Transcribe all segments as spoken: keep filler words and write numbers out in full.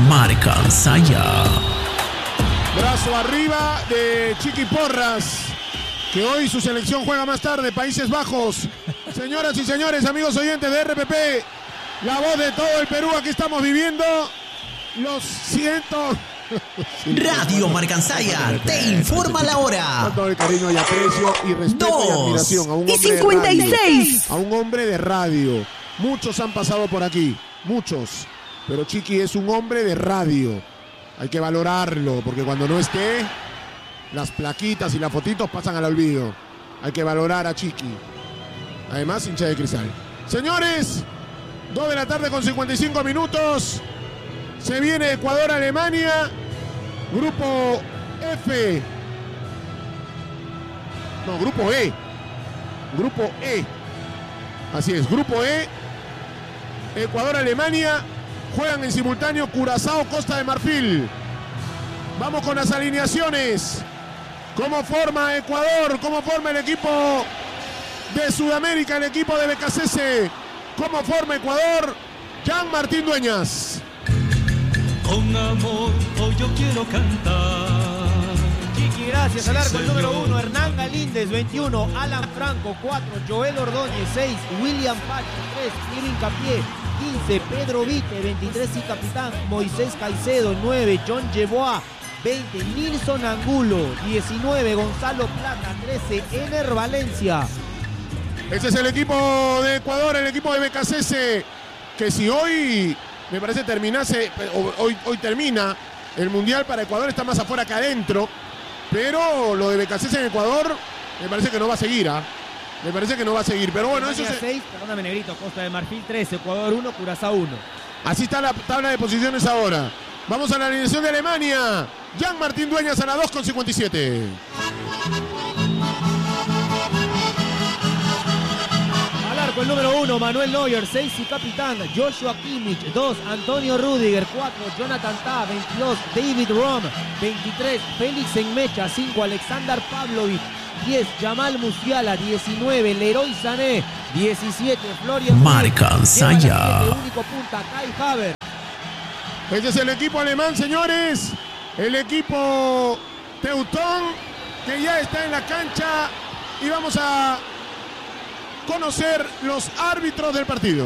Marcansaya. Brazo arriba de Chiqui Porras, que hoy su selección juega más tarde, Países Bajos. Señoras y señores, amigos oyentes de R P P, la voz de todo el Perú, aquí estamos viviendo los cientos... Radio Marcansaya te informa la hora. Con todo el cariño y aprecio y respeto Dos y admiración a un hombre y cincuenta y seis. de radio, a un hombre de radio. Muchos han pasado por aquí, muchos, pero Chiqui es un hombre de radio. Hay que valorarlo, porque cuando no esté, las plaquitas y las fotitos pasan al olvido. Hay que valorar a Chiqui. Además, hincha de Cristal. Señores, dos de la tarde con cincuenta y cinco minutos. Se viene Ecuador-Alemania. Grupo F. No, Grupo E. Grupo E. Así es, Grupo E. Ecuador-Alemania. Juegan en simultáneo Curazao, Costa de Marfil. Vamos con las alineaciones. ¿Cómo forma Ecuador? ¿Cómo forma el equipo de Sudamérica, el equipo de B K C S? ¿Cómo forma Ecuador? Jean Martín Dueñas. Con amor, hoy yo quiero cantar. Chiqui, gracias. Al arco Sí, el número señor. uno, Hernán Galíndez, veintiuno. Alan Franco, cuatro. Joel Ordóñez, seis. William Pacho, tres. Irving Capié, quince. Pedro Vite, veintitrés y capitán. Moisés Caicedo, nueve. John Yeboah, veinte. Nilson Angulo, diecinueve. Gonzalo Plata, trece. Ener Valencia. Ese es el equipo de Ecuador, el equipo de B K C S, que si hoy, me parece, terminase, hoy, hoy termina el Mundial para Ecuador, está más afuera que adentro, pero lo de B K C S en Ecuador, me parece que no va a seguir, ¿ah? Me parece que no va a seguir, pero bueno, eso Alemania se... seis, perdóname Negrito, Costa de Marfil tres, Ecuador uno, Curazao uno. Así está la tabla de posiciones ahora. Vamos a la alineación de Alemania. Jean Martín Dueñas a la dos con cincuenta y siete. Al arco el número uno, Manuel Neuer, seis y capitán. Joshua Kimmich, dos. Antonio Rüdiger, cuatro. Jonathan Tah, veintidós. David Rom, veintitrés. Félix Enmecha, cinco. Alexander Pavlovic, diez. Jamal Musiala, diecinueve. Leroy Sané, diecisiete. Florian Marcansaya. Wirtz, lleva la siete, único punta. Kai Havertz. Este es el equipo alemán, señores. El equipo teutón, que ya está en la cancha. Y vamos a conocer los árbitros del partido.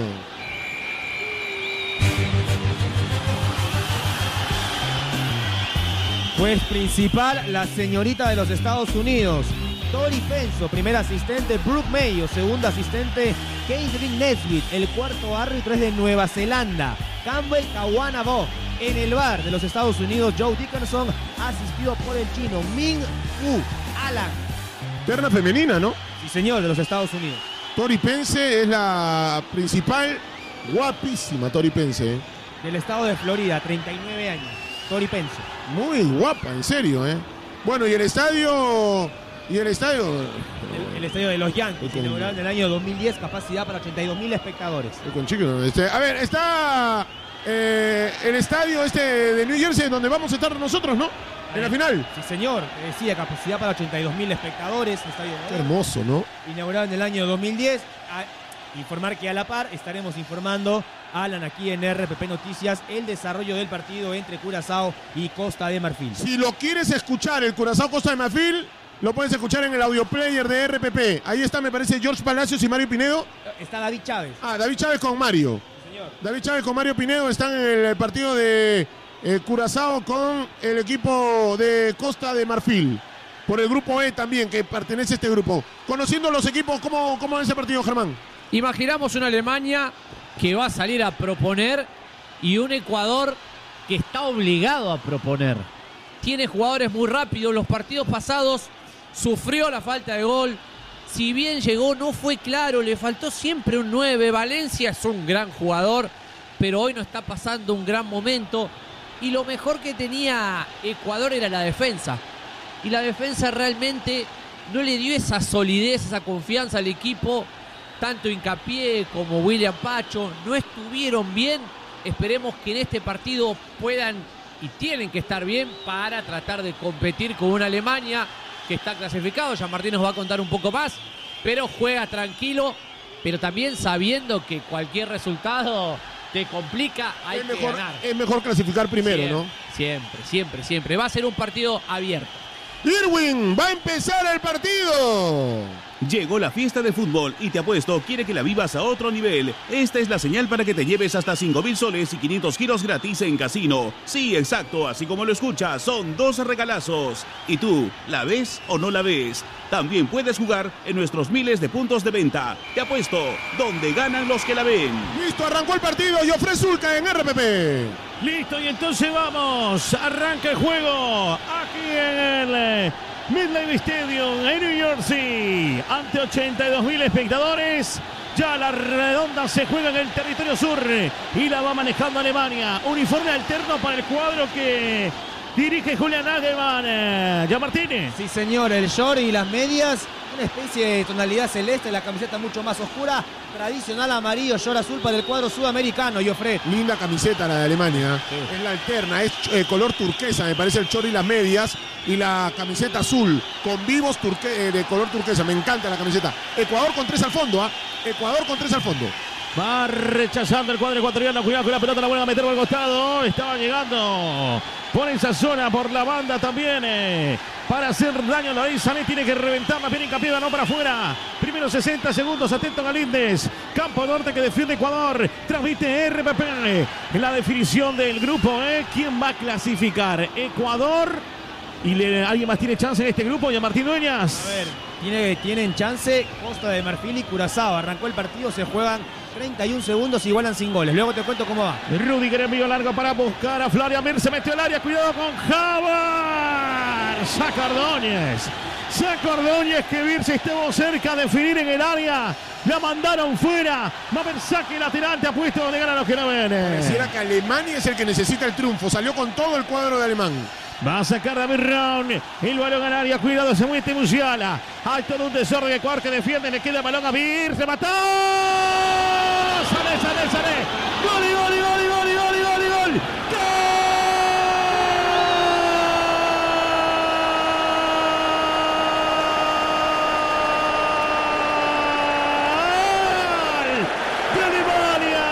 Juez principal, la señorita de los Estados Unidos, Tori Penso. Primer asistente, Brooke Mayo. Segundo asistente, Caitlin Nesbitt. El cuarto árbitro es de Nueva Zelanda, Campbell Kawanabo. En el bar de los Estados Unidos, Joe Dickerson, asistido por el chino Ming Wu Alan. Terna femenina, ¿no? Sí, señor, de los Estados Unidos. Tori Pense es la principal. Guapísima Tori Pense, ¿eh? Del estado de Florida, treinta y nueve años. Tori Penso. Muy guapa, en serio, ¿eh? Bueno, y el estadio... Y el estadio... El, el estadio de los Yankees, Con- inaugurado en el año dos mil diez, capacidad para ochenta y dos mil espectadores. Con Chiqui, ¿no? Este, a ver, está eh, el estadio este de New Jersey, donde vamos a estar nosotros, ¿no? En la final. Sí, señor. Te decía, capacidad para ochenta y dos mil espectadores. Estadio Qué hermoso, ¿no? inaugurado en el año dos mil diez. A informar que a la par estaremos informando, Alan, aquí en R P P Noticias, el desarrollo del partido entre Curazao y Costa de Marfil. Si lo quieres escuchar, el Curazao Costa de Marfil, lo puedes escuchar en el audio player de R P P. Ahí está, me parece, George Palacios y Mario Pinedo. Está David Chávez. Ah, David Chávez con Mario. Sí, señor. David Chávez con Mario Pinedo están en el partido de eh, Curazao con el equipo de Costa de Marfil. Por el grupo E también, que pertenece a este grupo. Conociendo los equipos, ¿cómo, cómo es ese partido, Germán? Imaginamos una Alemania que va a salir a proponer y un Ecuador que está obligado a proponer. Tiene jugadores muy rápidos. Los partidos pasados sufrió la falta de gol. Si bien llegó, no fue claro. Le faltó siempre un nueve. Valencia es un gran jugador, pero hoy no está pasando un gran momento. Y lo mejor que tenía Ecuador era la defensa. Y la defensa realmente no le dio esa solidez, esa confianza al equipo. Tanto Hincapié como William Pacho no estuvieron bien. Esperemos que en este partido puedan y tienen que estar bien para tratar de competir con una Alemania que está clasificado. Ya Martín nos va a contar un poco más, pero juega tranquilo, pero también sabiendo que cualquier resultado te complica, hay es que mejor, ganar. es mejor clasificar primero, siempre, ¿no? Siempre, siempre, siempre. Va a ser un partido abierto. Irwin, va a empezar el partido. Llegó la fiesta de fútbol y Te Apuesto quiere que la vivas a otro nivel. Esta es la señal para que te lleves hasta cinco mil soles y quinientos giros gratis en casino. Sí, exacto, así como lo escuchas, son dos regalazos. ¿Y tú, la ves o no la ves? También puedes jugar en nuestros miles de puntos de venta. Te Apuesto, donde ganan los que la ven. Listo, arrancó el partido. Jofre Zulca en R P P. Listo, y entonces vamos. Arranca el juego aquí en el eh, MetLife Stadium en New Jersey. Ante ochenta y dos mil espectadores. Ya la redonda se juega en el territorio sur y la va manejando Alemania. Uniforme alterno para el cuadro que dirige Julian Nagelsmann. ¿Ya Martínez? Sí, señor, el short y las medias, una especie de tonalidad celeste, la camiseta mucho más oscura, tradicional amarillo, short azul para el cuadro sudamericano, Jofre. Linda camiseta la de Alemania, sí. Es la alterna, es eh, color turquesa, me parece el short y las medias, y la camiseta azul con vivos turque eh, de color turquesa, me encanta la camiseta. Ecuador con tres al fondo, ¿ah? ¿eh? Ecuador con tres al fondo. Va rechazando el cuadro ecuatoriano, cuidado con la pelota, la vuelve a meter por el costado, estaba llegando por esa zona, por la banda también, eh, para hacer daño. Lorenz Sané tiene que reventarla, bien hincapié, no para afuera. Primero sesenta segundos, atento Galíndez. Campo Norte que defiende Ecuador, transmite R P P. En la definición del grupo, eh, ¿quién va a clasificar? Ecuador. ¿Y le, alguien más tiene chance en este grupo? ¿Ya Martín Dueñas? A ver, tiene, tienen chance Costa de Marfil y Curazao. Arrancó el partido, se juegan treinta y un segundos, igualan sin goles. Luego te cuento cómo va. Rudiger envío largo para buscar a Florian Mir, se metió al área, cuidado con Havertz. Saca Ordóñez. Saca Ordóñez, que Vir se estuvo cerca de definir en el área. La mandaron fuera. Va a haber saque lateral, te apuesto donde ganan los que no ven. Pareciera que Alemania es el que necesita el triunfo. Salió con todo el cuadro de alemán. Va a sacar David Raun. El balón al área. Cuidado, se mueve Musiala. Hay todo un desorden de Ecuador que defiende. Le queda el balón a Vir. Se mató. Sale, sale, sale. Gol, gol, gol, gol, gol, gol, gol. ¡Gol! ¡De Alemania!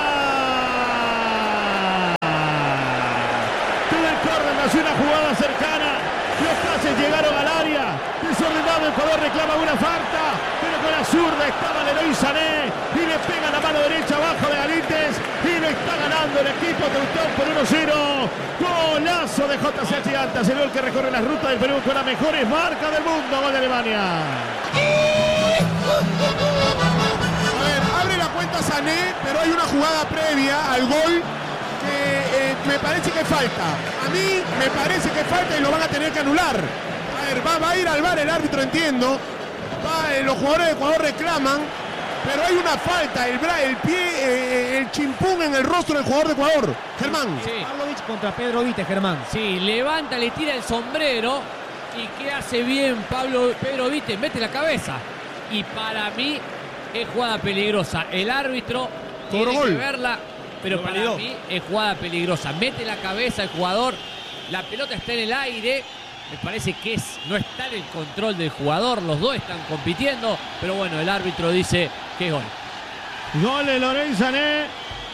Todo el córner nació una jugada cercana. Los pases llegaron al área. Desordenado, Ecuador reclama una falta, pero con la zurda estaba Leroy Sané y le pega la mano derecha abajo de Galíndez y lo está ganando el equipo Teutón por uno cero. Golazo de J C H Antas, el gol que recorre las rutas del Perú con las mejores marcas del mundo. Gol de Alemania. A ver, abre la cuenta Sané, pero hay una jugada previa al gol que eh, me parece que falta. A mí me parece que falta y lo van a tener que anular. A ver, va, va a ir al V A R el árbitro, entiendo. Va, eh, los jugadores de Ecuador reclaman, pero hay una falta, el, bra, el pie, eh, el chimpún en el rostro del jugador de Ecuador. Germán. Sí. Pavlovich contra Pedro Vite, Germán. Sí, levanta, le tira el sombrero. ¿Y qué hace bien Pablo Pedro Vite? Mete la cabeza. Y para mí es jugada peligrosa. El árbitro tiene gol. que verla, pero Lo para validó. mí es jugada peligrosa. Mete la cabeza el jugador, la pelota está en el aire. Me parece que es, no está en el control del jugador. Los dos están compitiendo, pero bueno, el árbitro dice que es gol. Gol de Lorenz Sané.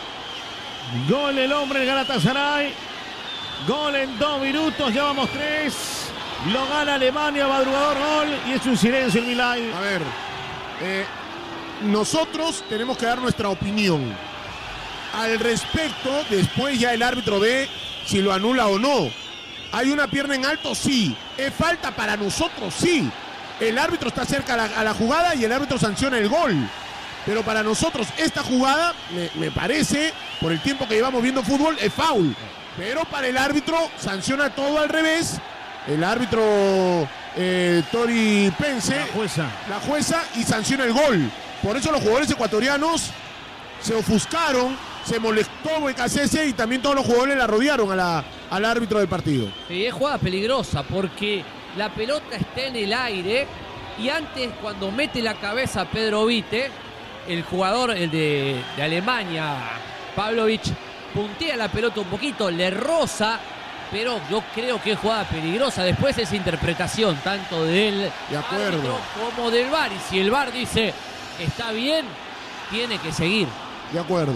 Gol el hombre del Galatasaray. Gol en dos minutos, ya vamos tres. Lo gana Alemania, madrugador gol y es un silencio en Milán. A ver, eh, nosotros tenemos que dar nuestra opinión. Al respecto, después ya el árbitro ve si lo anula o no. ¿Hay una pierna en alto? Sí. ¿Es falta para nosotros? Sí. El árbitro está cerca a la, a la jugada y el árbitro sanciona el gol. Pero para nosotros esta jugada, me, me parece, por el tiempo que llevamos viendo fútbol, es foul. Pero para el árbitro sanciona todo al revés. El árbitro eh, Tori Pense, La jueza. la jueza, y sanciona el gol. Por eso los jugadores ecuatorianos se ofuscaron, se molestó B K C S y también todos los jugadores la rodearon a la, al árbitro del partido. Sí, es jugada peligrosa porque la pelota está en el aire y antes, cuando mete la cabeza Pedro Vite, el jugador el de, de Alemania, Pavlovich, puntea la pelota un poquito, le roza, pero yo creo que es jugada peligrosa. Después es interpretación tanto del De acuerdo. árbitro como del V A R. Y si el V A R dice está bien, tiene que seguir. De acuerdo.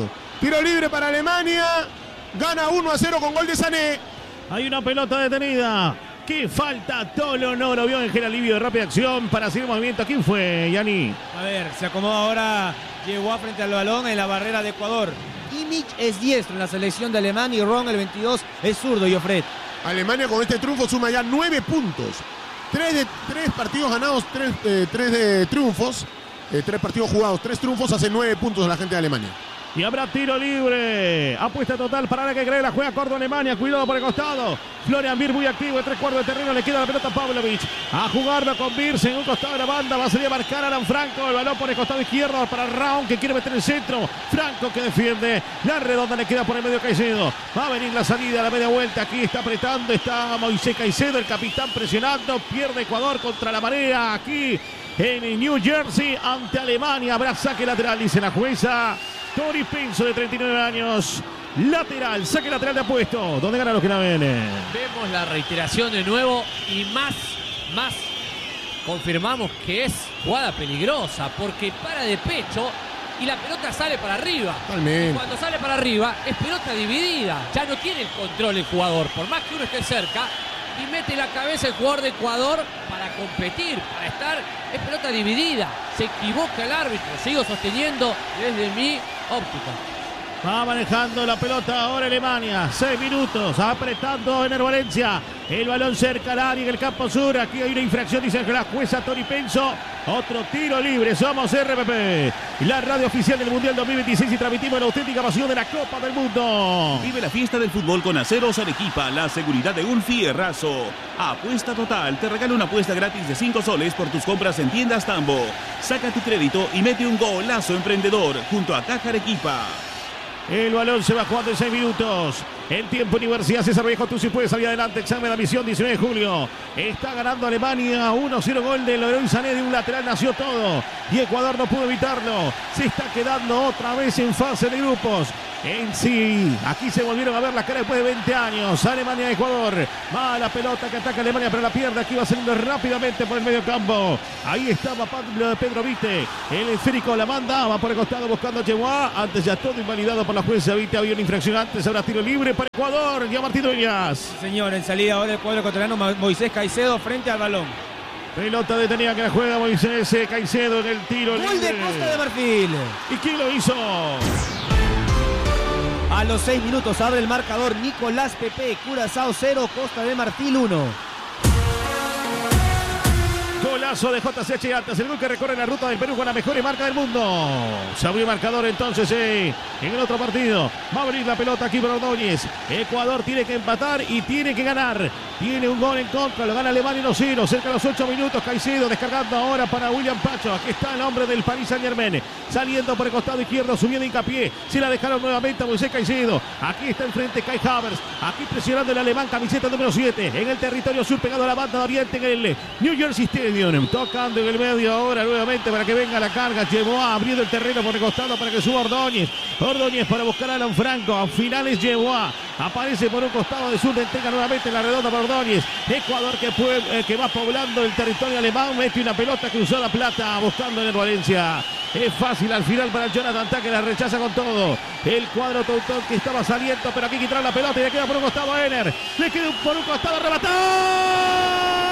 Tiro libre para Alemania. Gana uno a cero con gol de Sané. Hay una pelota detenida. ¡Qué falta! Tolo no lo vio en el alivio de rápida acción para hacer movimiento. ¿Quién fue, Yanni? A ver, se acomoda ahora Yeboah frente al balón en la barrera de Ecuador. Kimmich es diestro en la selección de Alemania y Ron, el veintidós, es zurdo, Jofred. Alemania con este triunfo suma ya nueve puntos. Tres, de, tres partidos ganados, tres, eh, tres de triunfos. Eh, tres partidos jugados, tres triunfos, hace nueve puntos la gente de Alemania. Y habrá tiro libre. Apuesta total para la que cree. La juega Cordo Alemania. Cuidado por el costado. Florian Wirtz muy activo. En tres cuartos de terreno le queda la pelota a Pavlovic. A jugarlo con Wirtz en un costado de la banda. Va a salir a marcar a Alan Franco. El balón por el costado izquierdo para Raúl que quiere meter el centro. Franco que defiende. La redonda le queda por el medio Caicedo. Va a venir la salida a la media vuelta. Aquí está apretando. Está Moisés Caicedo. El capitán presionando. Pierde Ecuador contra la marea. Aquí en New Jersey ante Alemania. Habrá saque lateral, dice la jueza. Tori Penso de treinta y nueve años. Lateral, saque lateral de apuesto. ¿Dónde ganan los que la ven? Vemos la reiteración de nuevo y más, más confirmamos que es jugada peligrosa porque para de pecho y la pelota sale para arriba. Totalmente. Y cuando sale para arriba es pelota dividida. Ya no tiene el control el jugador, por más que uno esté cerca. Y mete la cabeza el jugador de Ecuador para competir, para estar, es pelota dividida. Se equivoca el árbitro, sigo sosteniendo desde mi óptica. Va manejando la pelota ahora Alemania. Seis minutos, apretando Ener Valencia. El balón cerca al área en el campo sur. Aquí hay una infracción, dice la jueza Tori Penso. Otro tiro libre, somos R P P. La radio oficial del Mundial dos mil veintiséis y transmitimos la auténtica pasión de la Copa del Mundo. Vive la fiesta del fútbol con Aceros Arequipa, la seguridad de un fierrazo. Apuesta total, te regala una apuesta gratis de cinco soles por tus compras en tiendas Tambo. Saca tu crédito y mete un golazo emprendedor junto a Caja Arequipa. El balón se va jugando en seis minutos. El tiempo Universidad César Vallejo, tú sí puedes salir adelante. Examen de admisión, diecinueve de julio. Está ganando Alemania uno cero, gol de Leroy Sané. De un lateral nació todo y Ecuador no pudo evitarlo. Se está quedando otra vez en fase de grupos. En sí, aquí se volvieron a ver la cara después de veinte años. Alemania, Ecuador. Va la pelota que ataca Alemania, pero la pierde. Aquí va saliendo rápidamente por el medio campo. Ahí estaba Pablo Pedro Vite. El esférico la manda, va por el costado buscando a Yeboah. Antes ya todo invalidado por la jueza Vite. Había una infracción antes, ahora tiro libre para Ecuador. Ya Martín Dueñas. Señor, en salida ahora el cuadro ecuatoriano, Moisés Caicedo frente al balón. Pelota detenida que la juega Moisés Caicedo en el tiro libre. Gol de Costa de Marfil. ¿Y quién lo hizo? A los seis minutos abre el marcador Nicolás Pepe, Curazao cero, Costa de Marfil uno. Golazo de J C H Gigantes, el gol que recorre la ruta del Perú con la mejor marca del mundo. Se abrió el marcador entonces eh, en el otro partido. Va a abrir la pelota aquí para Ordóñez. Ecuador tiene que empatar y tiene que ganar. Tiene un gol en contra, lo gana Alemania uno cero, cerca de los ocho minutos. Caicedo descargando ahora para William Pacho. Aquí está el hombre del Paris Saint-Germain. Saliendo por el costado izquierdo, subiendo hincapié. Se la dejaron nuevamente a Moisés Caicedo. Aquí está enfrente Kai Havertz. Aquí presionando el alemán, camiseta número siete. En el territorio sur, pegado a la banda de Oriente en el New Jersey Stadium. Tocando en el medio ahora nuevamente para que venga la carga. Yeboah abriendo el terreno por el costado para que suba Ordóñez. Ordóñez para buscar a Alan Franco. A finales Yeboah aparece por un costado de sur. Entrega nuevamente la redonda para Ordóñez. Ecuador que, puede, eh, que va poblando el territorio alemán. Mete una pelota cruzó la plata buscando en el Valencia. Es fácil al final para Jonathan Tah, que la rechaza con todo. El cuadro Teutón que estaba saliendo, pero aquí quitar la pelota y le queda por un costado a Ener. Le queda por un costado arrebatado.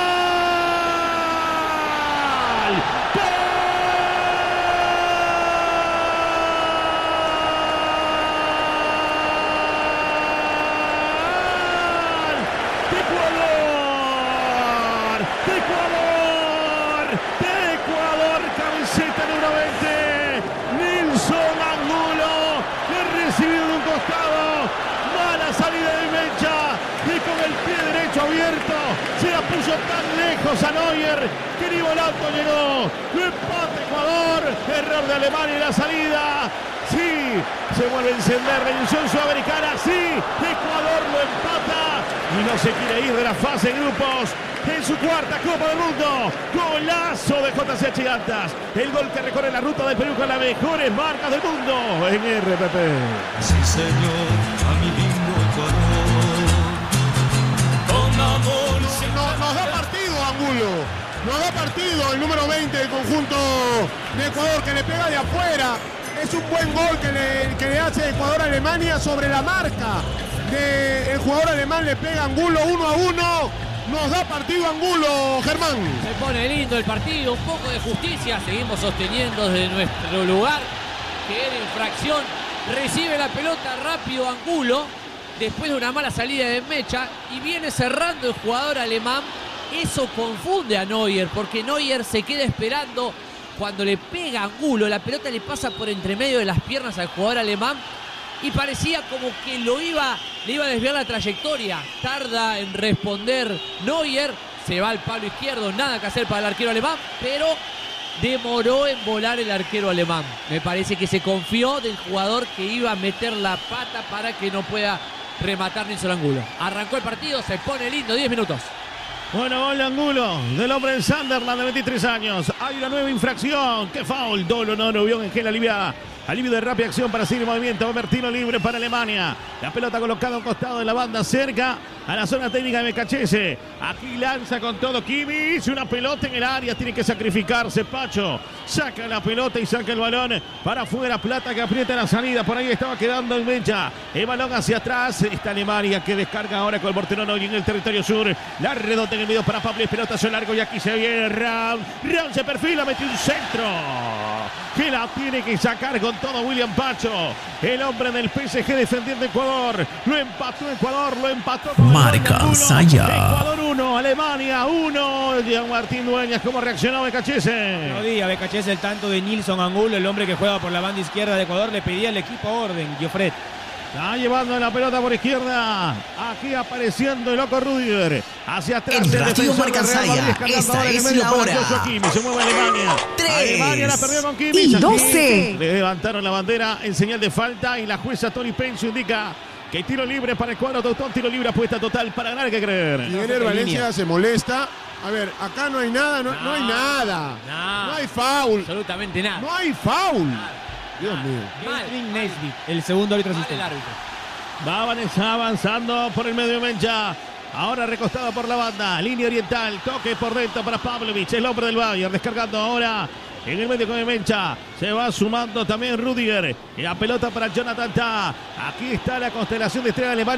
Recibido de un costado, mala salida de Mecha y con el pie derecho abierto se la puso tan lejos a Neuer que ni volando llegó. Empate Ecuador, error de Alemania en la salida. Sí, se vuelve a encender la ilusión sudamericana. Sí, Ecuador lo empata y no se quiere ir de la fase de grupos. En su cuarta Copa del Mundo, golazo de J C H Gigantes, el gol que recorre la ruta del Perú con las mejores marcas del mundo en R P P. Sí, señor, a mi lindo Ecuador, con amor. No, nos da partido, Angulo. Nos da partido el número veinte del conjunto de Ecuador, que le pega de afuera. Es un buen gol que le, que le hace Ecuador a Alemania sobre la marca. De, el jugador alemán le pega a Angulo uno a uno. Nos da partido Angulo, Germán. Se pone lindo el partido, un poco de justicia. Seguimos sosteniendo desde nuestro lugar que era infracción. Recibe la pelota rápido Angulo después de una mala salida de Mecha y viene cerrando el jugador alemán. Eso confunde a Neuer porque Neuer se queda esperando. Cuando le pega a Angulo, la pelota le pasa por entre medio de las piernas al jugador alemán y parecía como que lo iba, le iba a desviar la trayectoria. Tarda en responder Neuer, se va al palo izquierdo, nada que hacer para el arquero alemán, pero demoró en volar el arquero alemán. Me parece que se confió del jugador que iba a meter la pata para que no pueda rematar ni solo Angulo. Arrancó el partido, se pone lindo, diez minutos. Bueno, gol de Angulo, del hombre del Sunderland de veintitrés años. Hay una nueva infracción. ¡Qué foul! Dolo no, no vio en Gel alivia. Alivio de rápida acción para seguir el movimiento. Tiro libre para Alemania. La pelota colocada a un costado de la banda cerca a la zona técnica de Becachese. Aquí lanza con todo Kimmich. Una pelota en el área. Tiene que sacrificarse Pacho. Saca la pelota y saca el balón para afuera. Plata que aprieta la salida. Por ahí estaba quedando en Mecha. El balón hacia atrás. Está Alemania que descarga ahora con el portero Neuer en el territorio sur. La redonda en el medio para Pablo. Pelotazo largo y aquí se viene Ram. Ram se perfila. Metió un centro. Que la tiene que sacar con todo William Pacho, el hombre del P S G defendiendo Ecuador. Lo empató Ecuador, lo empató con Marcansaya. Ecuador uno, Alemania uno. Jean Martín Dueñas, ¿cómo reaccionó Becachese? No diga, Becachese, el tanto de Nilson Angulo, el hombre que juega por la banda izquierda de Ecuador, le pedía al equipo orden, Giofred. Está llevando la pelota por izquierda. Aquí apareciendo el loco Rudiger. Hacia atrás. En Radio Marcansaya, esta es la hora. Se mueve Alemania. Tres Alemania la perdió con Kimmich. y doce. Le levantaron la bandera en señal de falta y la jueza Tony Pencio indica que hay tiro libre para el cuadro Teutón. Tiro libre, apuesta total para ganar, que creer. Y Ener Valencia se molesta. A ver, acá no hay nada, no, no, no hay nada. No, no hay foul. Absolutamente nada. No hay foul. Dios mío. Kevin Nesbitt, el segundo árbitro asistente. Va Vanessa avanzando por el medio de Mencha. Ahora recostado por la banda. Línea oriental. Toque por dentro para Pavlovic. El hombre del Bayern. Descargando ahora en el medio con el Mencha. Se va sumando también Rudiger. Y la pelota para Jonathan Tah. Aquí está la constelación de estrella alemana.